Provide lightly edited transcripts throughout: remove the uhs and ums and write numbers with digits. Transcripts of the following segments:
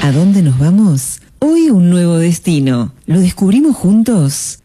¿A dónde nos vamos? Hoy un nuevo destino. ¿Lo descubrimos juntos?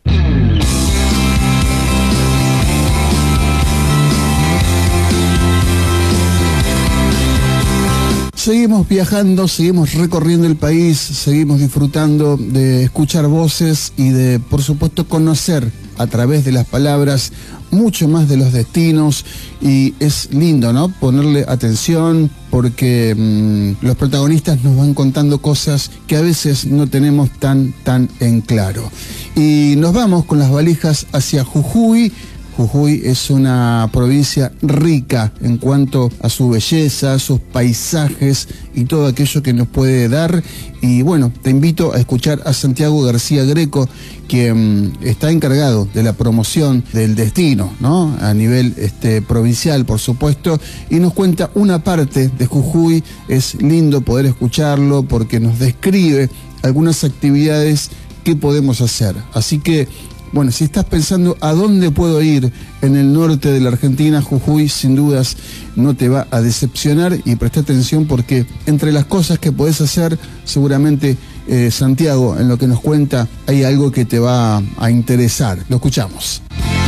Seguimos viajando, seguimos recorriendo el país, seguimos disfrutando de escuchar voces y de, por supuesto, conocer a través de las palabras mucho más de los destinos, y es lindo, ¿no?, ponerle atención porque los protagonistas nos van contando cosas que a veces no tenemos tan en claro. Y nos vamos con las valijas hacia Jujuy. Jujuy es una provincia rica en cuanto a su belleza, sus paisajes y todo aquello que nos puede dar. Y bueno, te invito a escuchar a Santiago García Greco, que está encargado de la promoción del destino, ¿no?, a nivel provincial, por supuesto, y nos cuenta una parte de Jujuy. Es lindo poder escucharlo porque nos describe algunas actividades que podemos hacer. Así que, bueno, si estás pensando a dónde puedo ir en el norte de la Argentina, Jujuy sin dudas no te va a decepcionar, y presta atención porque entre las cosas que podés hacer, seguramente Santiago, en lo que nos cuenta, hay algo que te va a interesar. Lo escuchamos.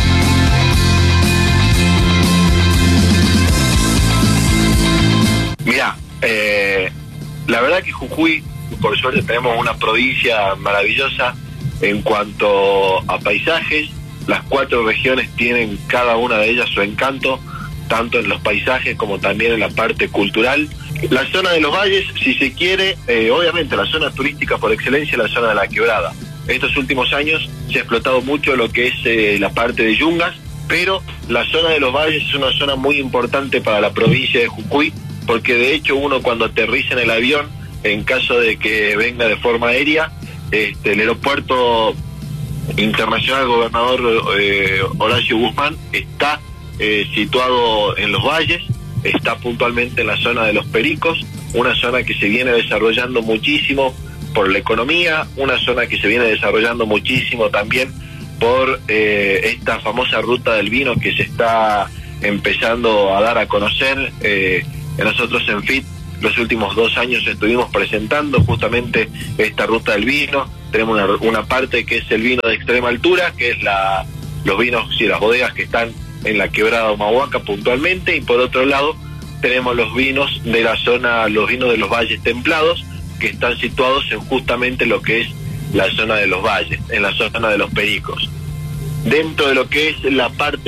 Mirá, la verdad que Jujuy, por suerte, tenemos una provincia maravillosa en cuanto a paisajes. Las 4 regiones tienen cada una de ellas su encanto, tanto en los paisajes como también en la parte cultural. La zona de los valles, si se quiere, obviamente la zona turística por excelencia es la zona de la Quebrada. Estos últimos años se ha explotado mucho lo que es la parte de Yungas, pero la zona de los valles es una zona muy importante para la provincia de Jujuy, porque de hecho uno cuando aterriza en el avión, en caso de que venga de forma aérea, el aeropuerto internacional Gobernador Horacio Guzmán está situado en los valles, está puntualmente en la zona de los Pericos, una zona que se viene desarrollando muchísimo por la economía, una zona que se viene desarrollando muchísimo también por esta famosa ruta del vino que se está empezando a dar a conocer. Nosotros en FIT los últimos 2 años estuvimos presentando justamente esta ruta del vino. Tenemos una parte que es el vino de extrema altura, que es los vinos y las bodegas que están en la Quebrada Humahuaca puntualmente, y por otro lado tenemos los vinos de la zona, los vinos de los valles templados, que están situados en justamente lo que es la zona de los valles, en la zona de los Pericos. Dentro de lo que es la parte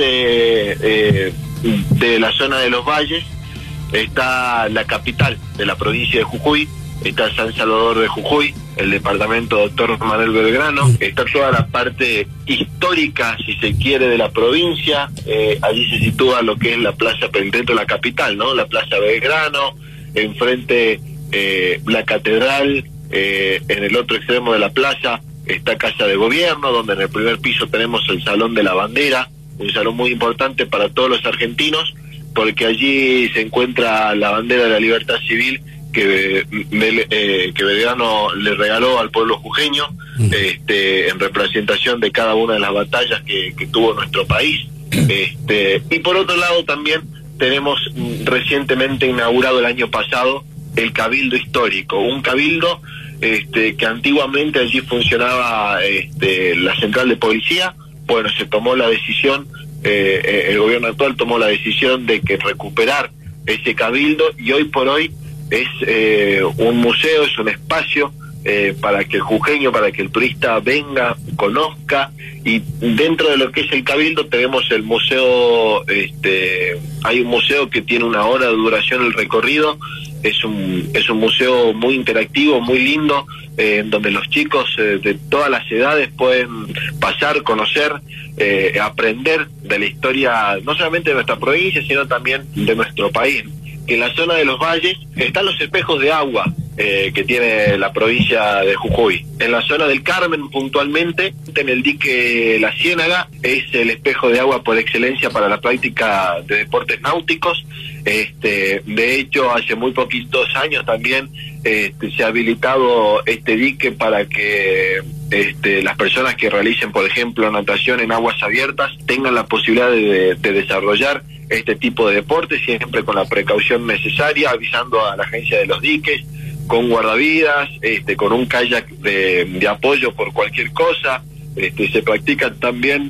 de la zona de los valles está la capital de la provincia de Jujuy, está San Salvador de Jujuy, el departamento Doctor Manuel Belgrano, está toda la parte histórica, si se quiere, de la provincia. Allí se sitúa lo que es la plaza, dentro de la capital, ¿no?, la plaza Belgrano, enfrente la catedral, en el otro extremo de la plaza está Casa de Gobierno, donde en el primer piso tenemos el Salón de la Bandera, un salón muy importante para todos los argentinos, porque allí se encuentra la bandera de la libertad civil que Belgrano le regaló al pueblo jujeño, en representación de cada una de las batallas que tuvo nuestro país. Y por otro lado también tenemos recientemente inaugurado el año pasado el Cabildo Histórico, un cabildo que antiguamente allí funcionaba la central de policía. Bueno, se tomó la decisión, el gobierno actual tomó la decisión de que recuperar ese cabildo, y hoy por hoy es un museo, es un espacio para que el jujeño, para que el turista venga, conozca. Y dentro de lo que es el cabildo tenemos el museo, hay un museo que tiene 1 hora de duración el recorrido. Es un museo muy interactivo, muy lindo, donde los chicos de todas las edades pueden pasar, conocer, aprender de la historia, no solamente de nuestra provincia, sino también de nuestro país. En la zona de los valles están los espejos de agua que tiene la provincia de Jujuy. En la zona del Carmen, puntualmente, en el dique La Ciénaga, es el espejo de agua por excelencia para la práctica de deportes náuticos. De hecho, hace muy poquitos años también se ha habilitado este dique para que las personas que realicen, por ejemplo, natación en aguas abiertas tengan la posibilidad de desarrollar este tipo de deportes, siempre con la precaución necesaria, avisando a la agencia de los diques, con guardavidas, con un kayak de apoyo por cualquier cosa. Se practica también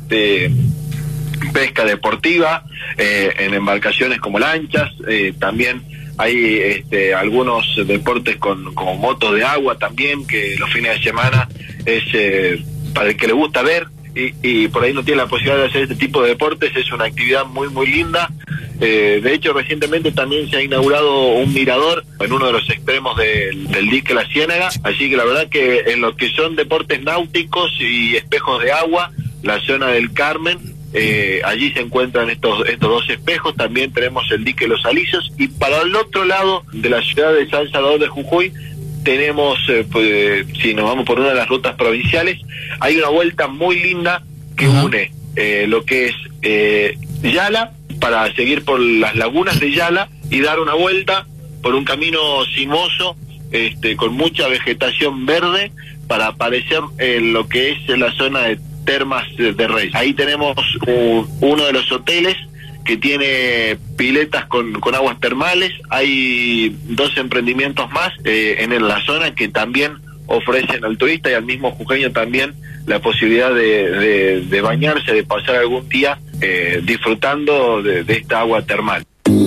pesca deportiva en embarcaciones como lanchas. También hay algunos deportes como motos de agua también, que los fines de semana es para el que le gusta ver y por ahí no tiene la posibilidad de hacer este tipo de deportes. Es una actividad muy muy linda. De hecho, recientemente también se ha inaugurado un mirador en uno de los extremos del dique La Ciénaga, así que la verdad que en lo que son deportes náuticos y espejos de agua, la zona del Carmen, allí se encuentran estos dos espejos. También tenemos el dique Los Alisos, y para el otro lado de la ciudad de San Salvador de Jujuy tenemos, si nos vamos por una de las rutas provinciales, hay una vuelta muy linda que une lo que es Yala, para seguir por las lagunas de Yala y dar una vuelta por un camino sinuoso, con mucha vegetación verde, para aparecer en lo que es la zona de Termas de Rey. Ahí tenemos uno de los hoteles que tiene piletas con aguas termales. Hay 2 emprendimientos más en la zona que también ofrecen al turista y al mismo jujeño también la posibilidad de bañarse, de pasar algún día disfrutando de esta agua termal.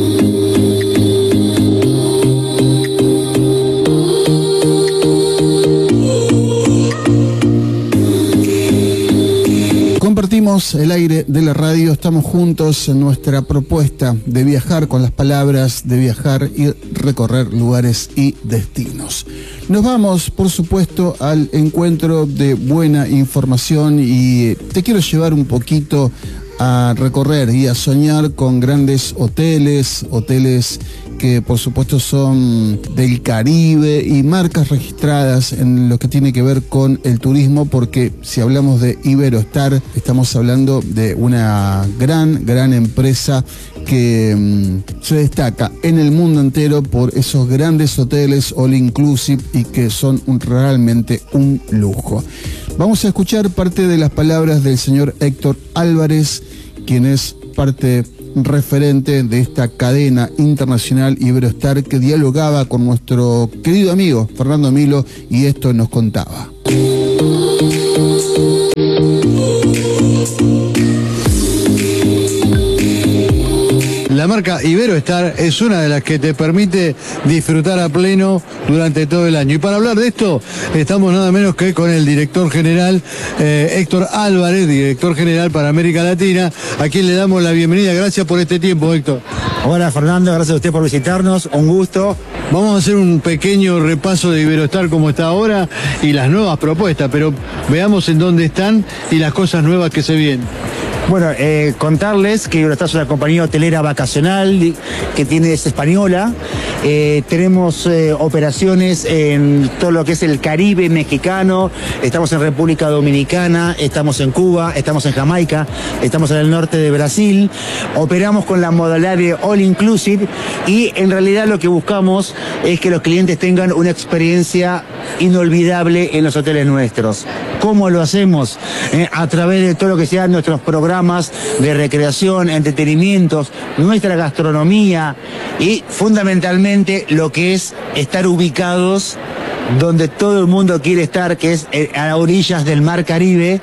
Compartimos el aire de la radio, estamos juntos en nuestra propuesta de viajar con las palabras, de viajar y recorrer lugares y destinos. Nos vamos, por supuesto, al encuentro de buena información, y te quiero llevar un poquito a recorrer y a soñar con grandes hoteles que por supuesto son del Caribe y marcas registradas en lo que tiene que ver con el turismo, porque si hablamos de Iberostar estamos hablando de una gran empresa que se destaca en el mundo entero por esos grandes hoteles all inclusive y que son realmente un lujo. Vamos a escuchar parte de las palabras del señor Héctor Álvarez, quien es parte referente de esta cadena internacional Iberostar, que dialogaba con nuestro querido amigo Fernando Milo, y esto nos contaba. La marca Iberostar es una de las que te permite disfrutar a pleno durante todo el año. Y para hablar de esto, estamos nada menos que con el director general, Héctor Álvarez, director general para América Latina, a quien le damos la bienvenida. Gracias por este tiempo, Héctor. Hola, Fernando, gracias a usted por visitarnos, un gusto. Vamos a hacer un pequeño repaso de Iberostar, como está ahora, y las nuevas propuestas, pero veamos en dónde están y las cosas nuevas que se vienen. Bueno, contarles que Iberostar es una compañía hotelera vacacional que es española. Tenemos operaciones en todo lo que es el Caribe mexicano. Estamos en República Dominicana, estamos en Cuba, estamos en Jamaica, estamos en el norte de Brasil. Operamos con la modalidad de all inclusive, y en realidad lo que buscamos es que los clientes tengan una experiencia inolvidable en los hoteles nuestros. ¿Cómo lo hacemos? A través de todo lo que sean nuestros programas de recreación, entretenimientos, nuestra gastronomía y fundamentalmente lo que es estar ubicados donde todo el mundo quiere estar, que es a orillas del mar Caribe,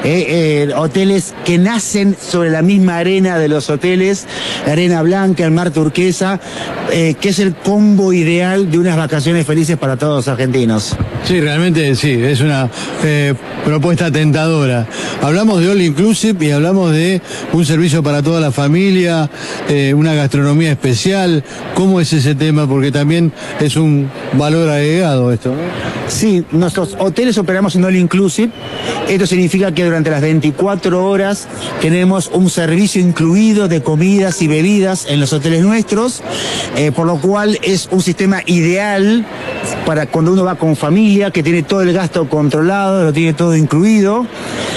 hoteles que nacen sobre la misma arena de los hoteles, la arena blanca, el mar turquesa, que es el combo ideal de unas vacaciones felices para todos los argentinos. Sí, realmente sí, es una propuesta tentadora. Hablamos de all inclusive y hablamos de un servicio para toda la familia, una gastronomía especial. ¿Cómo es ese tema? Porque también es un valor agregado esto, ¿no? Sí, nuestros hoteles operamos en all inclusive. Esto significa que durante las 24 horas tenemos un servicio incluido de comidas y bebidas en los hoteles nuestros, por lo cual es un sistema ideal para cuando uno va con familia, que tiene todo el gasto controlado, lo tiene todo incluido.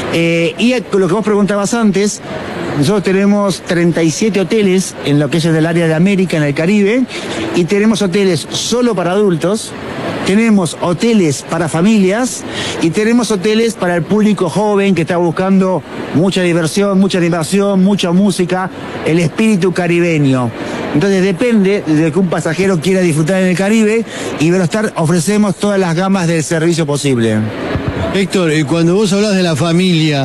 Y lo que vos preguntabas antes, nosotros tenemos 37 hoteles en lo que es el área de América, en el Caribe, y tenemos hoteles solo para adultos, tenemos hoteles para familias y tenemos hoteles para el público joven que está buscando mucha diversión, mucha animación, mucha música, el espíritu caribeño. Entonces depende de lo que un pasajero quiera disfrutar en el Caribe, y Iberostar ofrecemos todas las gamas del servicio posible. Héctor, cuando vos hablas de la familia,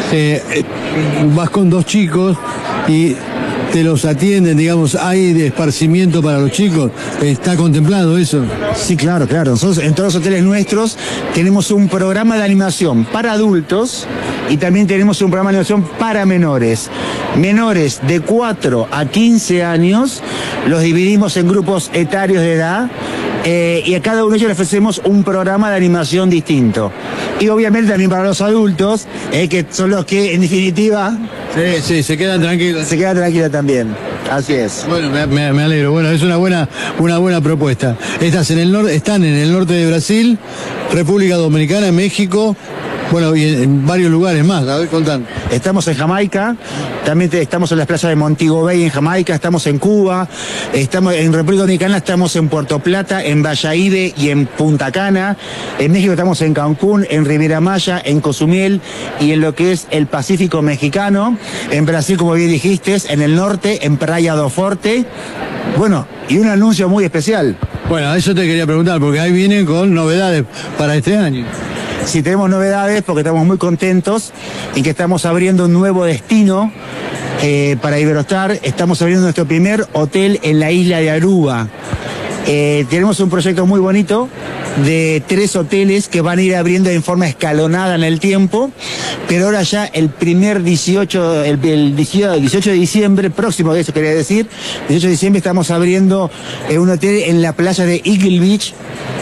vas con 2 chicos y te los atienden, digamos, ¿hay de esparcimiento para los chicos? ¿Está contemplado eso? Sí, claro, claro. Nosotros en todos los hoteles nuestros tenemos un programa de animación para adultos y también tenemos un programa de animación para menores. Menores de 4 a 15 años los dividimos en grupos etarios de edad. Y a cada uno de ellos le ofrecemos un programa de animación distinto. Y obviamente también para los adultos, que son los que en definitiva... Sí, se quedan tranquilos. Se quedan tranquilos también, así es. Bueno, me alegro. Bueno, es una buena propuesta. Están en el norte de Brasil, República Dominicana, México... Bueno, y en varios lugares más, a ver, contando. Estamos en Jamaica, también estamos en las playas de Montego Bay en Jamaica, estamos en Cuba, estamos en República Dominicana, estamos en Puerto Plata, en Bayahibe y en Punta Cana. En México estamos en Cancún, en Riviera Maya, en Cozumel y en lo que es el Pacífico mexicano. En Brasil, como bien dijiste, en el norte, en Praia do Forte. Bueno, y un anuncio muy especial. Bueno, eso te quería preguntar, porque ahí vienen con novedades para este año. Sí, tenemos novedades porque estamos muy contentos y que estamos abriendo un nuevo destino para Iberostar. Estamos abriendo nuestro primer hotel en la isla de Aruba. Tenemos un proyecto muy bonito de 3 hoteles que van a ir abriendo en forma escalonada en el tiempo, pero ahora ya el 18 de diciembre, próximo de eso quería decir, 18 de diciembre estamos abriendo un hotel en la playa de Eagle Beach,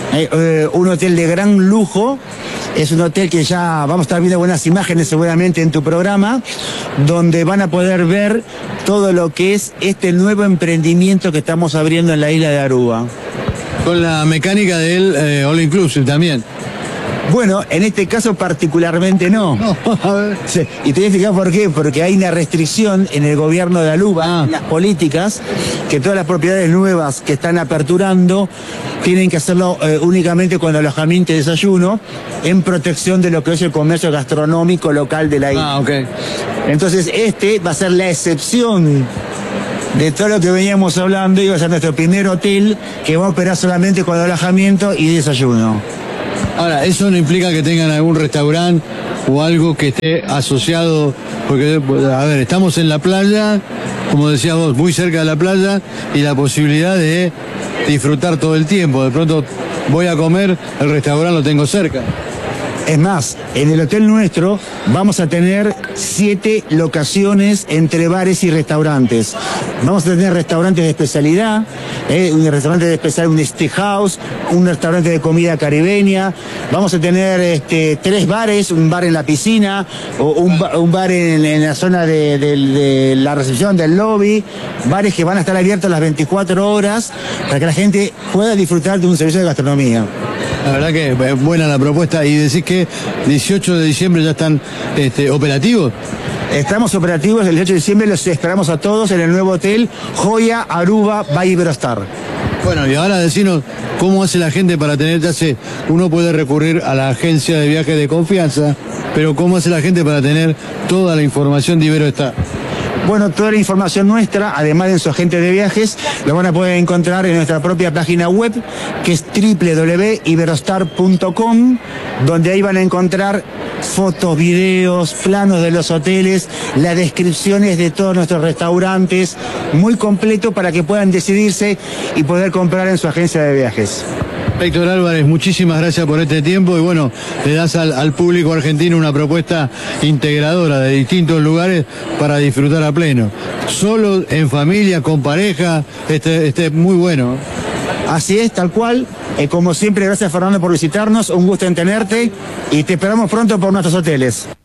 un hotel de gran lujo. Es un hotel que ya vamos a estar viendo buenas imágenes seguramente en tu programa, donde van a poder ver todo lo que es este nuevo emprendimiento que estamos abriendo en la isla de Aruba. Con la mecánica del All Inclusive también. Bueno, en este caso particularmente no. A ver. Sí, y te voy a explicar por qué. Porque hay una restricción en el gobierno de Aruba, en las políticas, que todas las propiedades nuevas que están aperturando tienen que hacerlo únicamente con alojamiento y desayuno, en protección de lo que es el comercio gastronómico local de la isla. Ok. Entonces este va a ser la excepción de todo lo que veníamos hablando, y va a ser nuestro primer hotel que va a operar solamente con alojamiento y desayuno. Ahora, eso no implica que tengan algún restaurante o algo que esté asociado, porque, a ver, estamos en la playa, como decías vos, muy cerca de la playa, y la posibilidad de disfrutar todo el tiempo. De pronto voy a comer, el restaurante lo tengo cerca. Es más, en el hotel nuestro vamos a tener 7 locaciones entre bares y restaurantes. Vamos a tener restaurantes de especialidad, un restaurante de especialidad, un steakhouse, un restaurante de comida caribeña. Vamos a tener 3 bares, un bar en la piscina, o un bar en la zona de la recepción del lobby, bares que van a estar abiertos las 24 horas para que la gente pueda disfrutar de un servicio de gastronomía. La verdad que es buena la propuesta. Y decís que 18 de diciembre ya están operativos. Estamos operativos el 18 de diciembre, los esperamos a todos en el nuevo hotel Joya Aruba by Iberostar. Bueno, y ahora decinos cómo hace la gente para tener, ya sé, uno puede recurrir a la agencia de viajes de confianza, pero cómo hace la gente para tener toda la información de Iberostar. Bueno, toda la información nuestra, además de su agente de viajes, lo van a poder encontrar en nuestra propia página web, que es www.iberostar.com, donde ahí van a encontrar fotos, videos, planos de los hoteles, las descripciones de todos nuestros restaurantes, muy completo para que puedan decidirse y poder comprar en su agencia de viajes. Héctor Álvarez, muchísimas gracias por este tiempo, y bueno, le das al público argentino una propuesta integradora de distintos lugares para disfrutar a pleno. Solo, en familia, con pareja, muy bueno. Así es, tal cual. Como siempre, gracias Fernando por visitarnos, un gusto en tenerte y te esperamos pronto por nuestros hoteles.